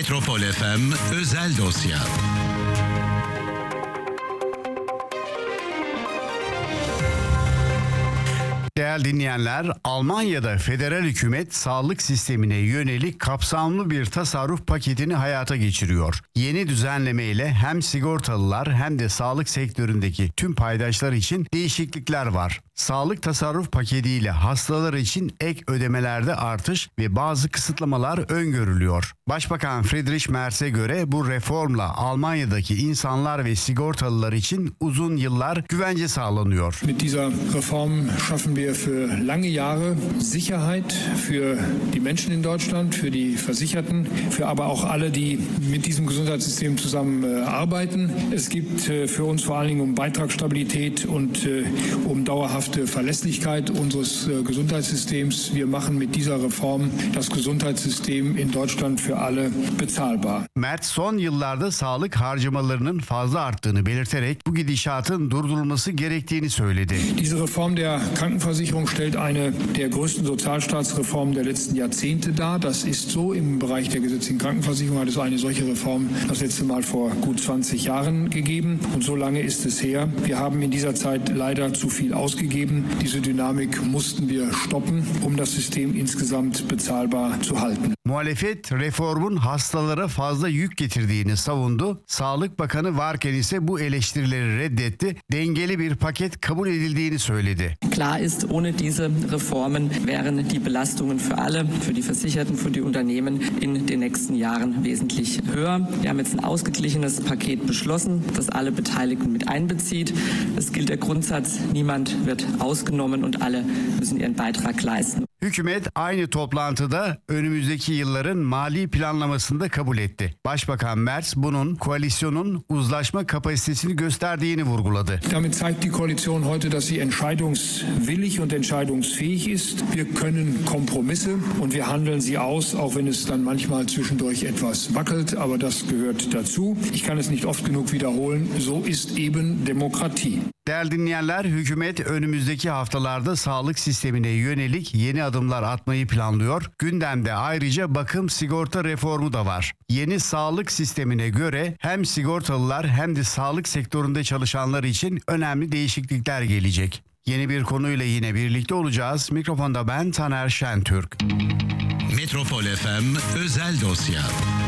Metropol FM özel dosya. Değerli dinleyenler, Almanya'da federal hükümet sağlık sistemine yönelik kapsamlı bir tasarruf paketini hayata geçiriyor. Yeni düzenleme ile hem sigortalılar hem de sağlık sektöründeki tüm paydaşlar için değişiklikler var. Sağlık tasarruf paketiyle hastalar için ek ödemelerde artış ve bazı kısıtlamalar öngörülüyor. Başbakan Friedrich Merz'e göre bu reformla Almanya'daki insanlar ve sigortalılar için uzun yıllar güvence sağlanıyor. Mit dieser Reform schaffen wir für lange Jahre Sicherheit für die Menschen in Deutschland, für die Versicherten, für aber auch alle, die mit diesem Gesundheitssystem zusammen arbeiten. Es gibt für uns vor allen Dingen um Beitragsstabilität und um dauerhafte Verlässlichkeit unseres Gesundheitssystems. Wir machen mit dieser Reform das Gesundheitssystem in Deutschland für alle bezahlbar. Merz son yıllarda sağlık harcamalarının fazla arttığını belirterek bu gidişatın durdurulması gerektiğini söyledi. Diese Reform der Krankenversicherung stellt eine der größten Sozialstaatsreformen der letzten Jahrzehnte dar. Das ist so. Im Bereich der gesetzlichen Krankenversicherung hat es eine solche Reform das letzte Mal vor gut 20 Jahren gegeben. Und so lange ist es her. Wir haben in dieser Zeit leider zu viel ausgegeben. Diese Dynamik mussten wir stoppen, um das System insgesamt bezahlbar zu halten. Muhalefet reformun hastalara fazla yük getirdiğini savundu. Sağlık Bakanı varken ise bu eleştirileri reddetti. Dengeli bir paket kabul edildiğini söyledi. Klar ist, ohne diese Reformen wären die Belastungen für alle, für die Versicherten, für die Unternehmen in den nächsten Jahren wesentlich höher. Wir haben jetzt ein ausgeglichenes Paket beschlossen, das alle Beteiligten mit einbezieht. Es gilt der Grundsatz, niemand wird ausgenommen und alle müssen ihren Beitrag leisten. Hükümet aynı toplantıda önümüzdeki yılların mali planlamasını da kabul etti. Başbakan Merz bunun koalisyonun uzlaşma kapasitesini gösterdiğini vurguladı. Damit zeigt die Koalition heute, dass sie entscheidungswillig und entscheidungsfähig ist. Wir können Kompromisse und wir handeln sie aus, auch wenn es dann manchmal zwischendurch etwas wackelt, aber das gehört dazu. Ich kann es nicht oft genug wiederholen. So ist eben Demokratie. Değerli dinleyenler, hükümet önümüzdeki haftalarda sağlık sistemine yönelik yeni adımlar atmayı planlıyor. Gündemde ayrıca bakım sigorta reformu da var. Yeni sağlık sistemine göre hem sigortalılar hem de sağlık sektöründe çalışanlar için önemli değişiklikler gelecek. Yeni bir konuyla yine birlikte olacağız. Mikrofonda ben Taner Şentürk. Metropol FM özel dosya.